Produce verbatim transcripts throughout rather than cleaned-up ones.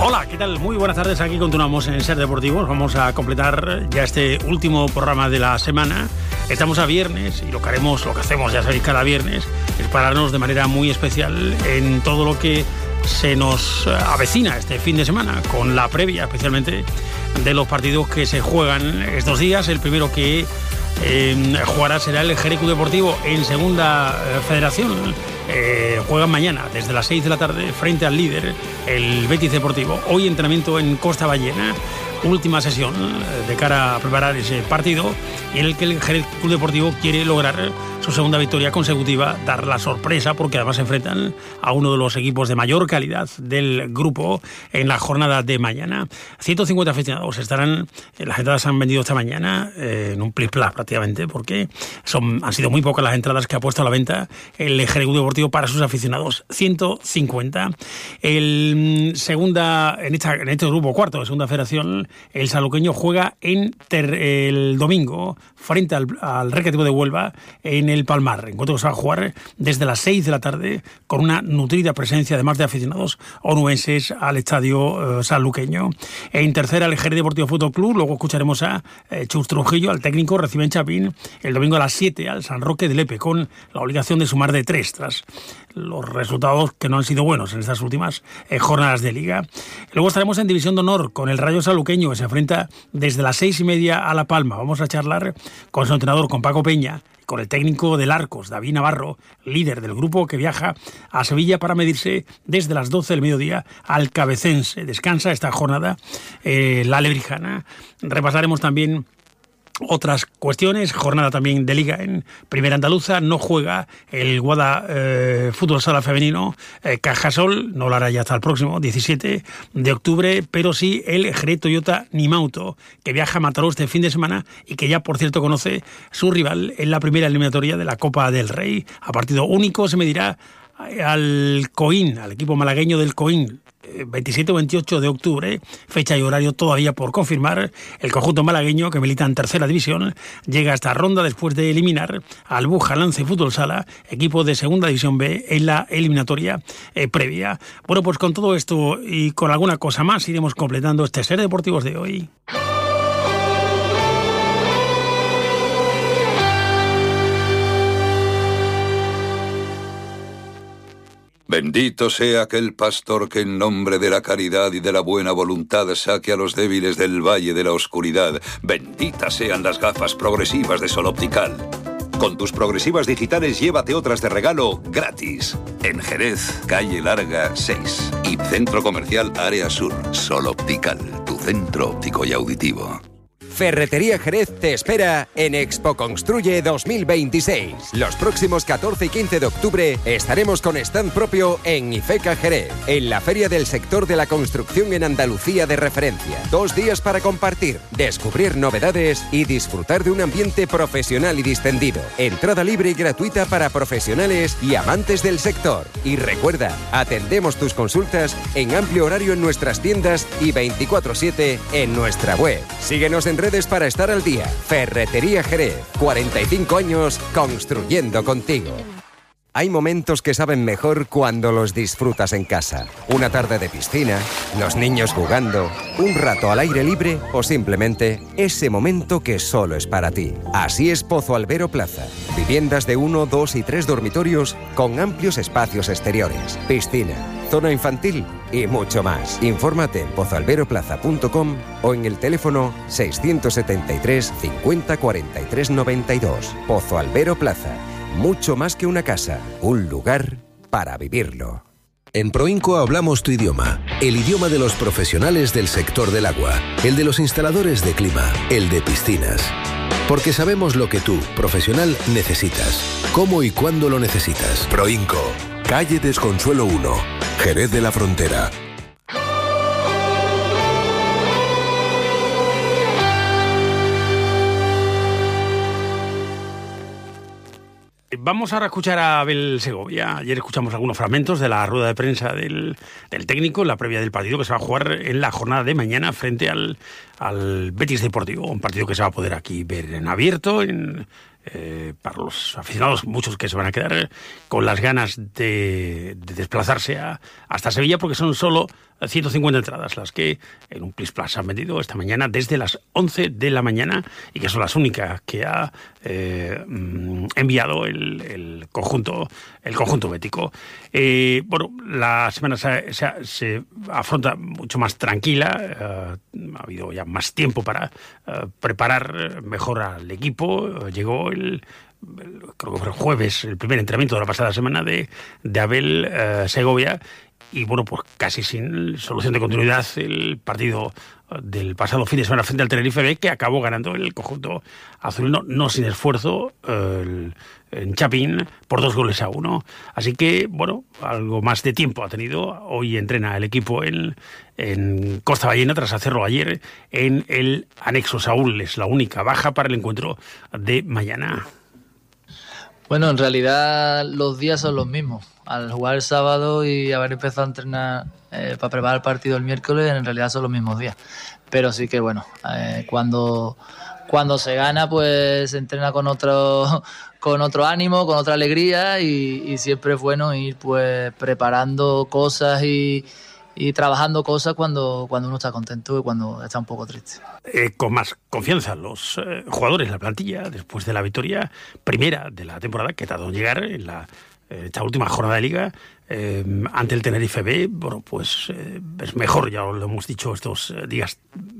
Hola, ¿qué tal? Muy buenas tardes, aquí continuamos en Ser Deportivos. Vamos a completar ya este último programa de la semana. Estamos a viernes y lo que haremos, lo que hacemos, ya sabéis, cada viernes es pararnos de manera muy especial en todo lo que se nos avecina este fin de semana, con la previa especialmente de los partidos que se juegan estos días. El primero que eh, jugará será el Jerez Club Deportivo en Segunda Federación. Eh, juegan mañana desde las seis de la tarde frente al líder, el Betis Deportivo. Hoy entrenamiento en Costa Ballena, última sesión de cara a preparar ese partido en el que el Jerez Club Deportivo quiere lograr su segunda victoria consecutiva, dar la sorpresa, porque además se enfrentan a uno de los equipos de mayor calidad del grupo en la jornada de mañana. ciento cincuenta aficionados estarán, las entradas se han vendido esta mañana eh, en un plis-plas prácticamente, porque son, han sido muy pocas las entradas que ha puesto a la venta el Jerez Club Deportivo para sus aficionados, ciento cincuenta. El segunda, en, esta, en este grupo cuarto de Segunda Federación, el sanluqueño juega en ter, el domingo frente al, al Recreativo de Huelva en el Palmar. Encuentro que se va a jugar desde las seis de la tarde con una nutrida presencia además de aficionados onubenses al estadio eh, sanluqueño. En tercera, el Jerez Deportivo Fútbol Club. Luego escucharemos a eh, Chus Trujillo, al técnico, recibe en Chapín el domingo a las siete al San Roque de Lepe, con la obligación de sumar de tres tras los resultados que no han sido buenos en estas últimas eh, jornadas de Liga. Luego estaremos en División de Honor con el Rayo Sanluqueño, que se enfrenta desde las seis y media a La Palma. Vamos a charlar con su entrenador, con Paco Peña, con el técnico del Arcos, David Navarro, líder del grupo que viaja a Sevilla para medirse desde las doce del mediodía al Cabecense. Descansa esta jornada eh, la Lebrijana. Repasaremos también otras cuestiones, jornada también de Liga en Primera Andaluza. No juega el Guada eh, Fútbol Sala Femenino, eh, Cajasol, no lo hará ya hasta el próximo diecisiete de octubre, pero sí el Jerez Toyota Nimauto, que viaja a Mataró este fin de semana y que ya, por cierto, conoce su rival en la primera eliminatoria de la Copa del Rey. A partido único se medirá al Coín, al equipo malagueño del Coín, veintisiete o veintiocho de octubre, fecha y horario todavía por confirmar. El conjunto malagueño, que milita en tercera división, llega a esta ronda después de eliminar al Bujalance Fútbol Sala, equipo de segunda división B, en la eliminatoria eh, previa. Bueno, pues con todo esto y con alguna cosa más iremos completando este Ser Deportivos de hoy. Bendito sea aquel pastor que en nombre de la caridad y de la buena voluntad saque a los débiles del valle de la oscuridad. Benditas sean las gafas progresivas de Sol Optical. Con tus progresivas digitales llévate otras de regalo gratis. En Jerez, calle Larga seis y Centro Comercial Área Sur. Sol Optical, tu centro óptico y auditivo. Ferretería Jerez te espera en Expo Construye dos mil veintiséis. Los próximos catorce y quince de octubre estaremos con stand propio en IFECA Jerez, en la feria del sector de la construcción en Andalucía de referencia. Dos días para compartir, descubrir novedades y disfrutar de un ambiente profesional y distendido. Entrada libre y gratuita para profesionales y amantes del sector. Y recuerda, atendemos tus consultas en amplio horario en nuestras tiendas y veinticuatro siete en nuestra web. Síguenos en redes para estar al día. Ferretería Jerez, cuarenta y cinco años construyendo contigo. Hay momentos que saben mejor cuando los disfrutas en casa. Una tarde de piscina, los niños jugando, un rato al aire libre o simplemente ese momento que solo es para ti. Así es Pozo Albero Plaza. Viviendas de uno, dos y tres dormitorios con amplios espacios exteriores, piscina, zona infantil y mucho más. Infórmate en pozo albero plaza punto com o en el teléfono seiscientos setenta y tres cincuenta cuarenta y tres noventa y dos. Pozo Albero Plaza. Mucho más que una casa, un lugar para vivirlo. En Proinco hablamos tu idioma, el idioma de los profesionales del sector del agua, el de los instaladores de clima, el de piscinas. Porque sabemos lo que tú, profesional, necesitas, cómo y cuándo lo necesitas. Proinco, calle Desconsuelo uno, Jerez de la Frontera. Vamos ahora a escuchar a Abel Segovia. Ayer escuchamos algunos fragmentos de la rueda de prensa del, del técnico en la previa del partido que se va a jugar en la jornada de mañana frente al, al Betis Deportivo. Un partido que se va a poder aquí ver en abierto, en, eh, para los aficionados, muchos que se van a quedar con las ganas de, de desplazarse a, hasta Sevilla, porque son solo ciento cincuenta entradas las que en un Plis Plus han vendido esta mañana desde las once de la mañana y que son las únicas que ha eh, enviado el, el conjunto el conjunto bético. Eh, bueno, la semana se, se, se afronta mucho más tranquila, eh, ha habido ya más tiempo para eh, preparar mejor al equipo. Llegó el El, creo que fue el jueves, el primer entrenamiento de la pasada semana de, de Abel eh, Segovia, y bueno, pues casi sin solución de continuidad el partido del pasado fin de semana frente al Tenerife B, que acabó ganando el conjunto azulino, no sin esfuerzo, eh, el, en Chapín, por dos goles a uno. Así que, bueno, algo más de tiempo ha tenido. Hoy entrena el equipo en, en Costa Ballena, tras hacerlo ayer en el anexo Saúl. Es la única baja para el encuentro de mañana. Bueno, en realidad los días son los mismos. Al jugar el sábado y haber empezado a entrenar eh, para preparar el partido el miércoles, en realidad son los mismos días. Pero sí que bueno, eh, cuando, cuando se gana, pues se entrena con otro, con otro ánimo, con otra alegría, y, y siempre es bueno ir pues preparando cosas y, y trabajando cosas cuando, cuando uno está contento y cuando está un poco triste. Eh, con más confianza los eh, jugadores, la plantilla, después de la victoria primera de la temporada, que tardó en llegar en la, eh, esta última jornada de Liga, eh, ante el Tenerife B. Bueno, pues eh, es mejor, ya lo hemos dicho estos días,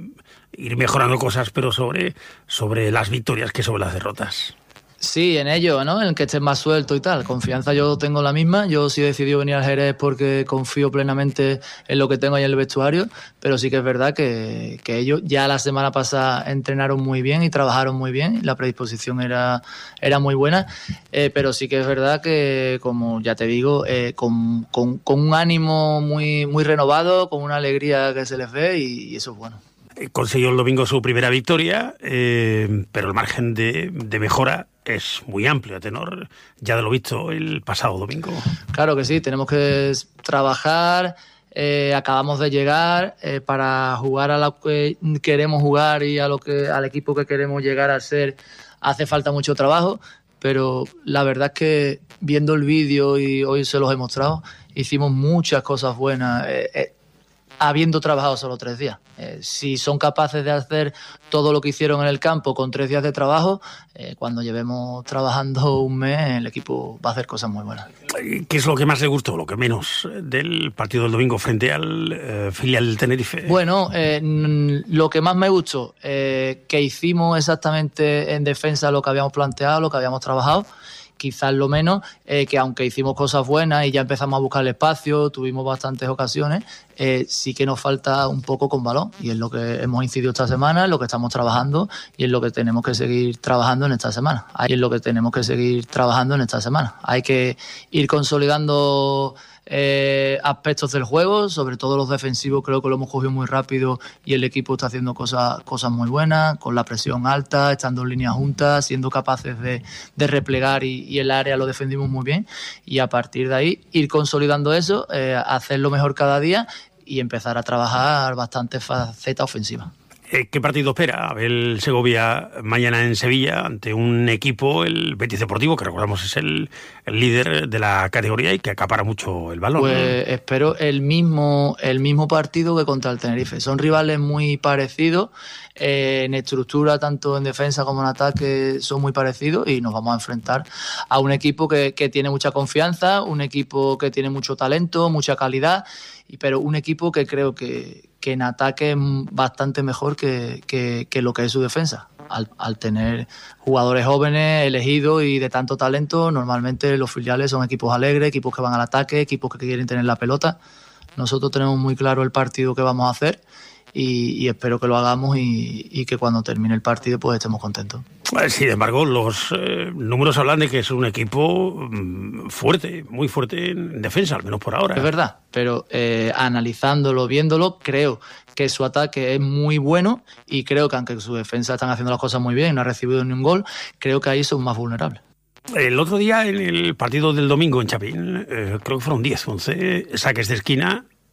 ir mejorando cosas, pero sobre, sobre las victorias que sobre las derrotas. Sí, en ello, ¿no? En el que estés más suelto y tal. Confianza yo tengo la misma. Yo sí he decidido venir al Jerez porque confío plenamente en lo que tengo ahí en el vestuario, pero sí que es verdad que, que ellos ya la semana pasada entrenaron muy bien y trabajaron muy bien. La predisposición era, era muy buena, eh, pero sí que es verdad que, como ya te digo, eh, con, con, con un ánimo muy, muy renovado, con una alegría que se les ve, y, y eso es bueno. Consiguió el domingo su primera victoria, eh, pero el margen de, de mejora es muy amplio a tenor ya de lo visto el pasado domingo. Claro que sí, tenemos que trabajar, eh, acabamos de llegar, eh, para jugar a lo que queremos jugar y a lo que al equipo que queremos llegar a ser hace falta mucho trabajo, pero la verdad es que viendo el vídeo, y hoy se los he mostrado, hicimos muchas cosas buenas, eh, eh, habiendo trabajado solo tres días. Eh, si son capaces de hacer todo lo que hicieron en el campo con tres días de trabajo, eh, cuando llevemos trabajando un mes, el equipo va a hacer cosas muy buenas. ¿Qué es lo que más le gustó, lo que menos del partido del domingo frente al eh, filial del Tenerife? Bueno, eh, lo que más me gustó, eh, que hicimos exactamente en defensa lo que habíamos planteado, lo que habíamos trabajado. Quizás lo menos, eh, que aunque hicimos cosas buenas y ya empezamos a buscar el espacio, tuvimos bastantes ocasiones, eh, sí que nos falta un poco con balón, y es lo que hemos incidido esta semana, es lo que estamos trabajando y es lo que tenemos que seguir trabajando en esta semana. Ahí es lo que tenemos que seguir trabajando en esta semana. Hay que ir consolidando eh, aspectos del juego, sobre todo los defensivos. Creo que lo hemos cogido muy rápido y el equipo está haciendo cosas, cosas muy buenas, con la presión alta, estando en líneas juntas, siendo capaces de, de replegar, y, y el área lo defendimos muy bien, y a partir de ahí ir consolidando eso, eh, hacerlo mejor cada día y empezar a trabajar bastantes facetas ofensivas. ¿Qué partido espera Abel Segovia mañana en Sevilla ante un equipo, el Betis Deportivo, que recordamos es el, el líder de la categoría y que acapara mucho el balón? Pues ¿no? Espero el mismo, el mismo partido que contra el Tenerife. Son rivales muy parecidos, eh, en estructura, tanto en defensa como en ataque, son muy parecidos, y nos vamos a enfrentar a un equipo que, que tiene mucha confianza, un equipo que tiene mucho talento, mucha calidad, y, pero un equipo que creo que que en ataque es bastante mejor que, que, que lo que es su defensa. Al, al tener jugadores jóvenes, elegidos y de tanto talento, normalmente los filiales son equipos alegres, equipos que van al ataque, equipos que quieren tener la pelota. Nosotros tenemos muy claro el partido que vamos a hacer, y, y espero que lo hagamos y, y que cuando termine el partido pues estemos contentos. Sin embargo, los eh, números hablan de que es un equipo mmm, fuerte, muy fuerte en defensa, al menos por ahora. Es verdad, pero eh, analizándolo, viéndolo, creo que su ataque es muy bueno, y creo que aunque su defensa están haciendo las cosas muy bien y no ha recibido ni un gol, creo que ahí son más vulnerables. El otro día, en el partido del domingo en Chapín, eh, creo que fueron diez, once saques de esquina.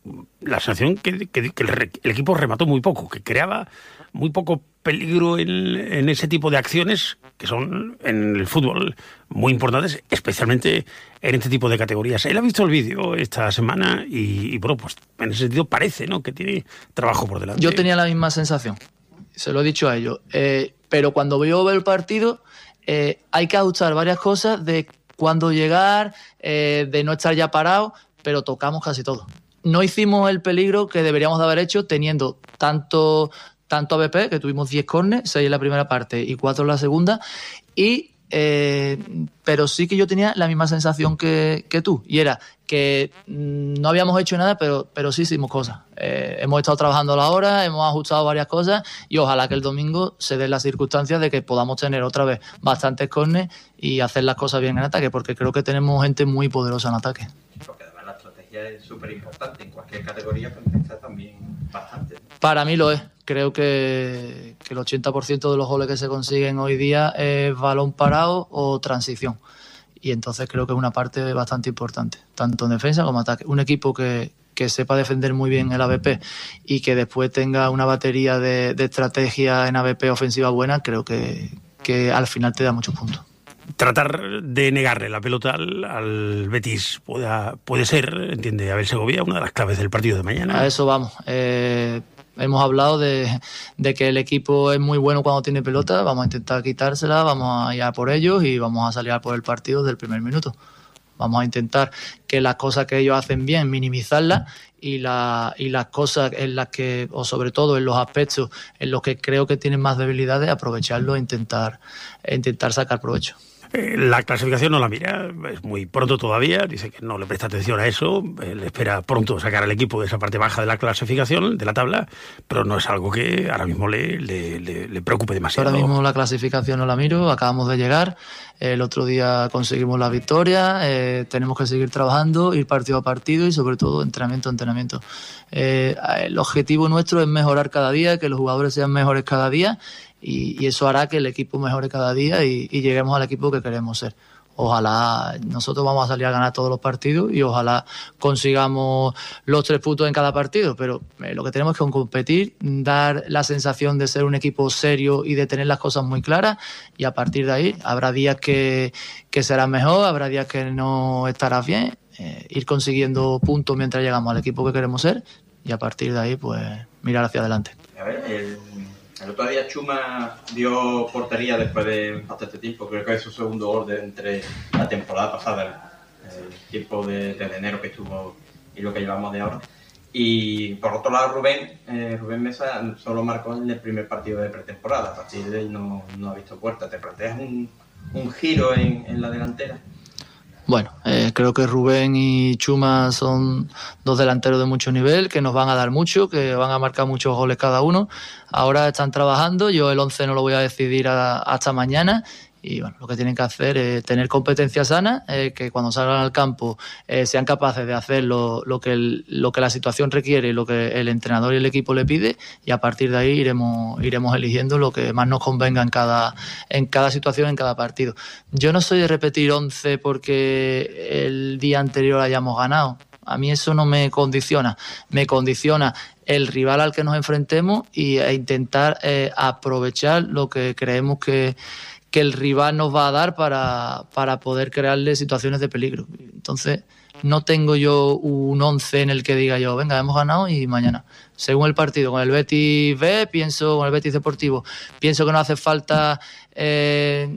la sensación que, que, que el, el equipo remató muy poco, que creaba muy poco peligro en, en ese tipo de acciones que son en el fútbol muy importantes, especialmente en este tipo de categorías. Él ha visto el vídeo esta semana y, y bueno, pues en ese sentido parece, ¿no?, que tiene trabajo por delante. Yo tenía la misma sensación, se lo he dicho a ellos, eh, pero cuando yo veo el partido eh, hay que ajustar varias cosas de cuándo llegar, eh, de no estar ya parado, pero tocamos casi todo. No hicimos el peligro que deberíamos de haber hecho teniendo tanto... tanto A B P, que tuvimos diez córneres, seis en la primera parte y cuatro en la segunda, y eh, pero sí que yo tenía la misma sensación que, que tú, y era que mmm, no habíamos hecho nada, pero, pero sí hicimos cosas. Eh, hemos estado trabajando a la hora, hemos ajustado varias cosas, y ojalá que el domingo se den las circunstancias de que podamos tener otra vez bastantes córneres y hacer las cosas bien en ataque, porque creo que tenemos gente muy poderosa en ataque. Porque además la estrategia es súper importante, en cualquier categoría, pero está también bastante. Para mí lo es. Creo que, que el ochenta por ciento de los goles que se consiguen hoy día es balón parado o transición. Y entonces creo que es una parte bastante importante, tanto en defensa como en ataque. Un equipo que, que sepa defender muy bien el A B P y que después tenga una batería de, de estrategia en A B P ofensiva buena, creo que, que al final te da muchos puntos. Tratar de negarle la pelota al, al Betis pueda, puede ser, entiende Abel Segovia, una de las claves del partido de mañana. A eso vamos. Eh, hemos hablado de, de que el equipo es muy bueno cuando tiene pelota. Vamos a intentar quitársela, vamos a ir a por ellos y vamos a salir a por el partido desde el primer minuto. Vamos a intentar que las cosas que ellos hacen bien, minimizarlas, y, la, y las cosas en las que, o sobre todo en los aspectos en los que creo que tienen más debilidades, aprovecharlo e intentar, e intentar sacar provecho. La clasificación no la mira, es muy pronto todavía, dice que no le presta atención a eso, él espera pronto sacar al equipo de esa parte baja de la clasificación, de la tabla, pero no es algo que ahora mismo le, le, le, le preocupe demasiado. Ahora mismo la clasificación no la miro, acabamos de llegar, el otro día conseguimos la victoria, eh, tenemos que seguir trabajando, ir partido a partido y sobre todo entrenamiento a entrenamiento. Eh, el objetivo nuestro es mejorar cada día, que los jugadores sean mejores cada día, Y, y eso hará que el equipo mejore cada día y, y lleguemos al equipo que queremos ser. Ojalá nosotros vamos a salir a ganar todos los partidos y ojalá consigamos los tres puntos en cada partido, pero eh, lo que tenemos es que competir, dar la sensación de ser un equipo serio y de tener las cosas muy claras, y a partir de ahí habrá días que, que serán mejor, habrá días que no estarás bien, eh, ir consiguiendo puntos mientras llegamos al equipo que queremos ser, y a partir de ahí pues mirar hacia adelante. A ver, el... El otro día Chuma dio portería después de bastante tiempo, creo que es su segundo gol de entre la temporada pasada, el tiempo de, de enero que estuvo y lo que llevamos de ahora. Y por otro lado Rubén, eh, Rubén Mesa solo marcó en el primer partido de pretemporada, a partir de ahí no, no ha visto puerta. ¿Te planteas un, un giro en, en la delantera? Bueno, eh, creo que Rubén y Chuma son dos delanteros de mucho nivel, que nos van a dar mucho, que van a marcar muchos goles cada uno. Ahora están trabajando, yo el once no lo voy a decidir a, hasta mañana. Y bueno, lo que tienen que hacer es tener competencia sana, eh, que cuando salgan al campo eh, sean capaces de hacer lo, lo, que el, lo que la situación requiere, lo que el entrenador y el equipo le pide, y a partir de ahí iremos, iremos eligiendo lo que más nos convenga en cada, en cada situación, en cada partido. Yo no soy de repetir once porque el día anterior hayamos ganado. A mí eso no me condiciona, me condiciona el rival al que nos enfrentemos y e intentar eh, aprovechar lo que creemos que que el rival nos va a dar para, para poder crearle situaciones de peligro. Entonces, no tengo yo un once en el que diga yo, venga, hemos ganado y mañana. Según el partido, con el Betis B, pienso, con el Betis Deportivo, pienso que no hace falta eh,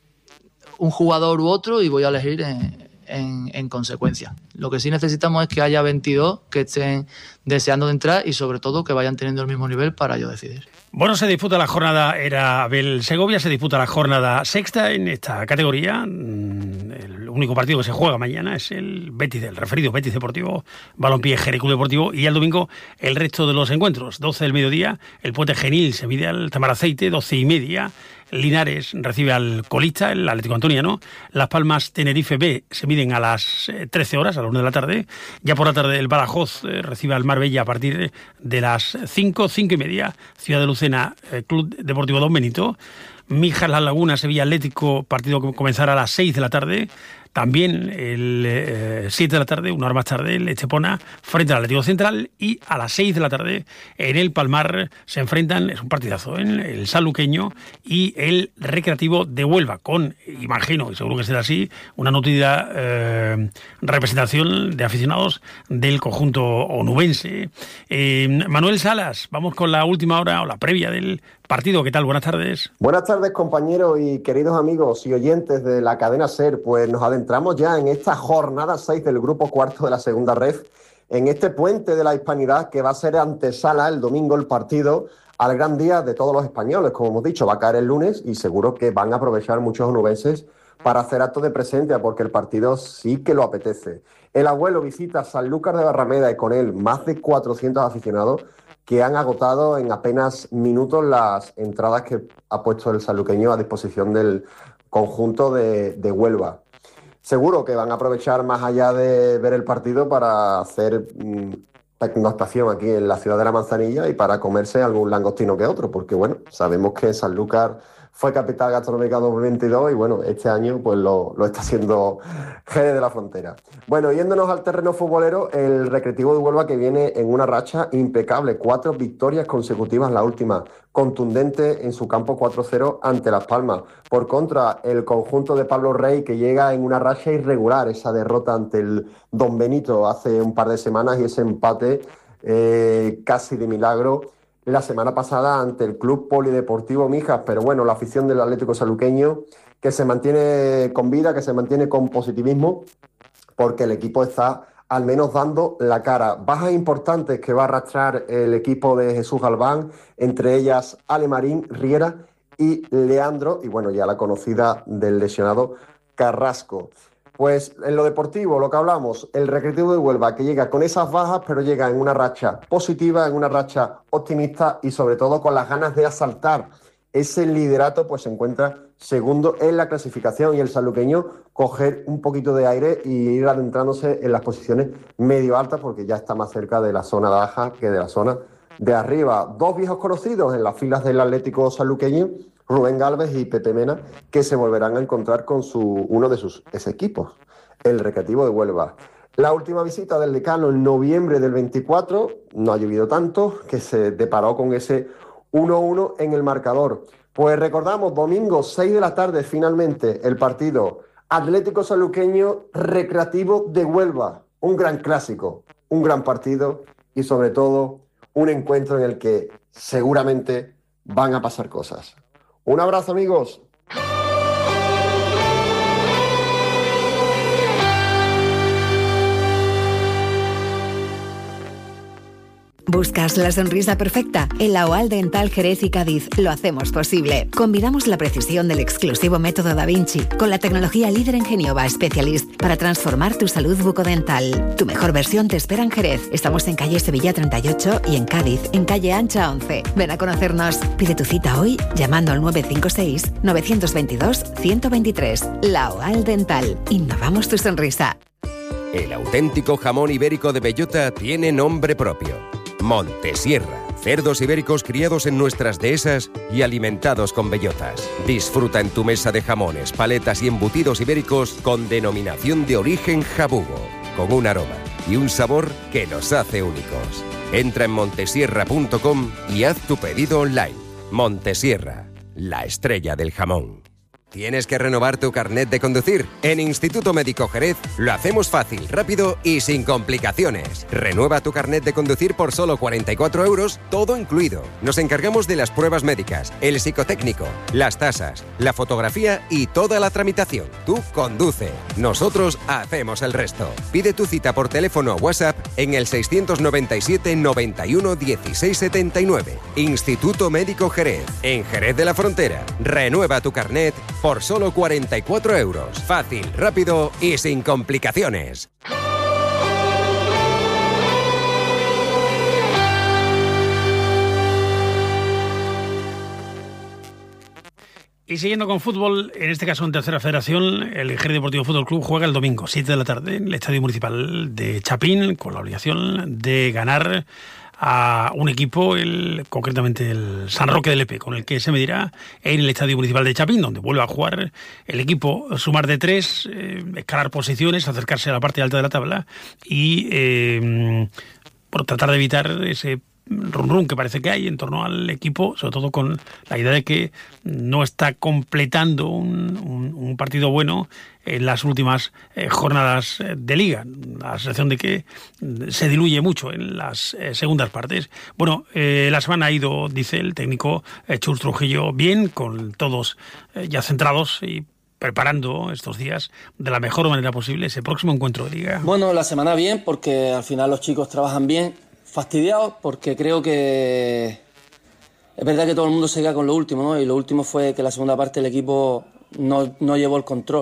un jugador u otro y voy a elegir en, en, en consecuencia. Lo que sí necesitamos es que haya veintidós que estén deseando de entrar y sobre todo que vayan teniendo el mismo nivel para yo decidir. Bueno, se disputa la jornada, era Abel Segovia, se disputa la jornada sexta en esta categoría. El único partido que se juega mañana es el Betis, el referido Betis Deportivo, Balompié Jerez Club Deportivo, y el domingo el resto de los encuentros. doce del mediodía, el Puente Genil se mide al Tamaraceite, doce y media. Linares recibe al colista, el Atlético Antoniano. Las Palmas Tenerife B se miden a las trece horas, a las una de la tarde. Ya por la tarde el Badajoz recibe al Marbella a partir de las cinco, cinco y media. Ciudad de Lucena, Club Deportivo Don Benito. Mijas, La Laguna, Sevilla Atlético, partido que comenzará a las seis de la tarde. También el eh, siete de la tarde, una hora más tarde, el Estepona frente al Atlético Central, y a las seis de la tarde en el Palmar se enfrentan, es un partidazo, ¿eh? El Sanluqueño y el Recreativo de Huelva, con, imagino, y seguro que será así, una nutrida eh, representación de aficionados del conjunto onubense. Eh, Manuel Salas, vamos con la última hora o la previa del partido. ¿Qué tal? Buenas tardes. Buenas tardes, compañeros y queridos amigos y oyentes de la cadena SER. Pues nos adentramos ya en esta jornada seis del grupo cuarto de la segunda ref, en este puente de la hispanidad que va a ser antesala el domingo el partido al gran día de todos los españoles. Como hemos dicho, va a caer el lunes y seguro que van a aprovechar muchos onubenses para hacer actos de presencia, porque el partido sí que lo apetece. El Abuelo visita Sanlúcar de Barrameda y con él más de cuatrocientos aficionados que han agotado en apenas minutos las entradas que ha puesto el sanluqueño a disposición del conjunto de, de Huelva. Seguro que van a aprovechar, más allá de ver el partido, para hacer mmm, pernoctación aquí en la ciudad de la Manzanilla y para comerse algún langostino que otro, porque bueno, sabemos que Sanlúcar fue capital gastronómica dos mil veintidós y bueno, este año pues lo, lo está haciendo Jerez de la Frontera. Bueno, yéndonos al terreno futbolero, el Recreativo de Huelva, que viene en una racha impecable, cuatro victorias consecutivas, la última contundente en su campo cuatro cero ante Las Palmas. Por contra, el conjunto de Pablo Rey, que llega en una racha irregular, esa derrota ante el Don Benito hace un par de semanas y ese empate eh, casi de milagro la semana pasada ante el Club Polideportivo Mijas. Pero bueno, la afición del Atlético Sanluqueño, que se mantiene con vida, que se mantiene con positivismo, porque el equipo está al menos dando la cara. Bajas importantes que va a arrastrar el equipo de Jesús Galván, entre ellas Ale Marín, Riera y Leandro, y bueno, ya la conocida del lesionado Carrasco. Pues en lo deportivo, lo que hablamos, el Recreativo de Huelva, que llega con esas bajas, pero llega en una racha positiva, en una racha optimista y sobre todo con las ganas de asaltar ese liderato, pues se encuentra segundo en la clasificación, y el sanluqueño coger un poquito de aire y ir adentrándose en las posiciones medio altas, porque ya está más cerca de la zona baja que de la zona de arriba. Dos viejos conocidos en las filas del Atlético Sanluqueño, Rubén Gálvez y Pepe Mena, que se volverán a encontrar con su, uno de sus ex equipos, el Recreativo de Huelva. La última visita del decano en noviembre del veinticuatro, no ha llovido tanto, que se deparó con ese uno uno en el marcador. Pues recordamos, domingo seis de la tarde, finalmente, el partido Atlético Sanluqueño Recreativo de Huelva. Un gran clásico, un gran partido y sobre todo un encuentro en el que seguramente van a pasar cosas. Un abrazo, amigos. ¿Buscas la sonrisa perfecta? En la OAL Dental Jerez y Cádiz lo hacemos posible. Combinamos la precisión del exclusivo método Da Vinci con la tecnología líder en Genioba Specialist para transformar tu salud bucodental. Tu mejor versión te espera en Jerez. Estamos en calle Sevilla treinta y ocho y en Cádiz, en calle Ancha once. Ven a conocernos. Pide tu cita hoy llamando al nueve cinco seis, nueve dos dos, uno cero dos tres. La OAL Dental. Innovamos tu sonrisa. El auténtico jamón ibérico de bellota tiene nombre propio: Montesierra. Cerdos ibéricos criados en nuestras dehesas y alimentados con bellotas. Disfruta en tu mesa de jamones, paletas y embutidos ibéricos con denominación de origen jabugo, con un aroma y un sabor que los hace únicos. Entra en montesierra punto com y haz tu pedido online. Montesierra, la estrella del jamón. ¿Tienes que renovar tu carnet de conducir? En Instituto Médico Jerez lo hacemos fácil, rápido y sin complicaciones. Renueva tu carnet de conducir por solo cuarenta y cuatro euros, todo incluido. Nos encargamos de las pruebas médicas, el psicotécnico, las tasas, la fotografía y toda la tramitación. Tú conduce, nosotros hacemos el resto. Pide tu cita por teléfono o WhatsApp en el seiscientos noventa y siete, noventa y uno, dieciséis setenta y nueve. Instituto Médico Jerez, en Jerez de la Frontera. Renueva tu carnet por solo cuarenta y cuatro euros. Fácil, rápido y sin complicaciones. Y siguiendo con fútbol, en este caso en Tercera Federación, el Jerez Deportivo Fútbol Club juega el domingo, siete de la tarde, en el Estadio Municipal de Chapín, con la obligación de ganar a un equipo, el, concretamente el San Roque de Lepe, con el que se medirá en el Estadio Municipal de Chapín, donde vuelve a jugar el equipo, sumar de tres, eh, escalar posiciones, acercarse a la parte alta de la tabla y eh, por tratar de evitar ese run run que parece que hay en torno al equipo, sobre todo con la idea de que no está completando un, un, un partido bueno en las últimas eh, jornadas de liga, la sensación de que se diluye mucho en las eh, segundas partes. Bueno, eh, la semana ha ido, dice el técnico eh, Chus Trujillo, bien, con todos eh, ya centrados y preparando estos días de la mejor manera posible ese próximo encuentro de liga. Bueno, la semana bien, porque al final los chicos trabajan bien. Fastidiados porque creo que es verdad que todo el mundo se queda con lo último, ¿no? Y lo último fue que la segunda parte el equipo no, no llevó el control.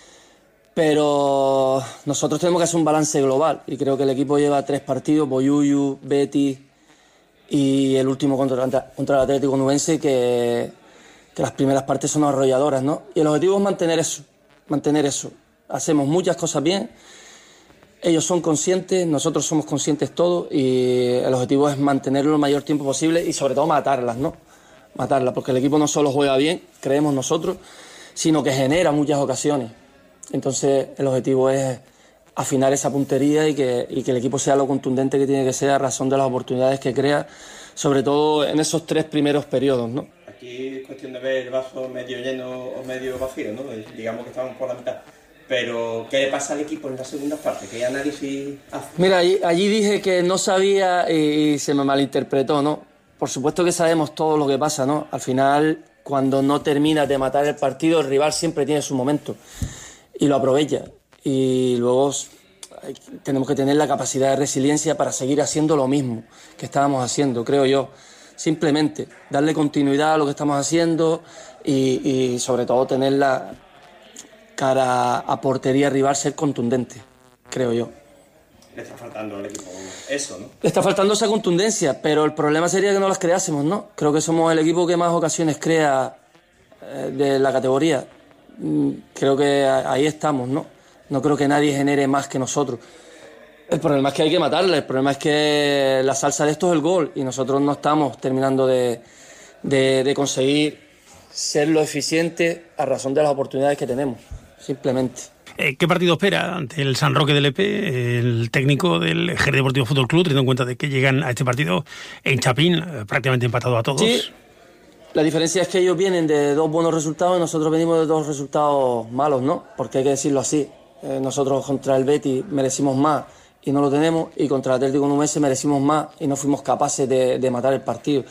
Pero nosotros tenemos que hacer un balance global y creo que el equipo lleva tres partidos, Boyuyu, Betis y el último contra, contra el Atlético Nubense, que, que las primeras partes son arrolladoras, ¿no? Y el objetivo es mantener eso, mantener eso. Hacemos muchas cosas bien. Ellos son conscientes, nosotros somos conscientes todos y el objetivo es mantenerlo el mayor tiempo posible y sobre todo matarlas, ¿no? Matarlas, porque el equipo no solo juega bien, creemos nosotros, sino que genera muchas ocasiones. Entonces el objetivo es afinar esa puntería y que, y que el equipo sea lo contundente que tiene que ser a razón de las oportunidades que crea, sobre todo en esos tres primeros periodos, ¿no? Aquí es cuestión de ver el vaso medio lleno o medio vacío, ¿no? Digamos que estamos por la mitad. Pero, ¿qué le pasa al equipo en la segunda parte? ¿Qué análisis hace? Mira, allí, allí dije que no sabía y, y se me malinterpretó, ¿no? Por supuesto que sabemos todo lo que pasa, ¿no? Al final, cuando no terminas de matar el partido, el rival siempre tiene su momento y lo aprovecha. Y luego hay, tenemos que tener la capacidad de resiliencia para seguir haciendo lo mismo que estábamos haciendo, creo yo. Simplemente darle continuidad a lo que estamos haciendo y, y sobre todo tener la... cara a portería rival, ser contundente, creo yo. Le está faltando al equipo eso, ¿no? Le está faltando esa contundencia, pero el problema sería que no las creásemos, ¿no? Creo que somos el equipo que más ocasiones crea eh, de la categoría. Creo que ahí estamos, ¿no? No creo que nadie genere más que nosotros. El problema es que hay que matarle, el problema es que la salsa de esto es el gol y nosotros no estamos terminando de, de, de conseguir ser lo eficiente a razón de las oportunidades que tenemos. Simplemente. Eh, ¿Qué partido espera ante el San Roque de Lepe el técnico del Jerez Deportivo Fútbol Club, teniendo en cuenta de que llegan a este partido en Chapín, eh, prácticamente empatado a todos? Sí, la diferencia es que ellos vienen de dos buenos resultados y nosotros venimos de dos resultados malos, ¿no? Porque hay que decirlo así. Eh, nosotros contra el Betis merecimos más y no lo tenemos, y contra el Atlético Nubense merecimos más y no fuimos capaces de, de matar el partido.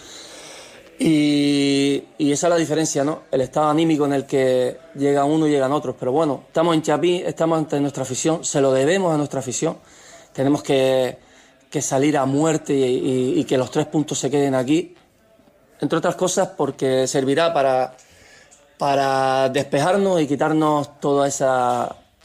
Y, y esa es la diferencia, ¿no? El estado anímico en el que llega uno y llegan otros. Pero bueno, estamos en Chapín, estamos ante nuestra afición, se lo debemos a nuestra afición. Tenemos que, que salir a muerte y, y, y que los tres puntos se queden aquí. Entre otras cosas porque servirá para, para despejarnos y quitarnos toda esa